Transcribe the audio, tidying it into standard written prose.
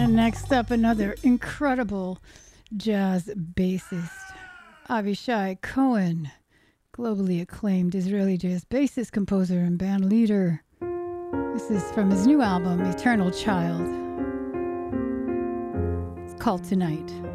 And next up, another incredible jazz bassist, Avishai Cohen, globally acclaimed Israeli jazz bassist, composer, and band leader. This is from his new album, Eternal Child. It's called Tonight.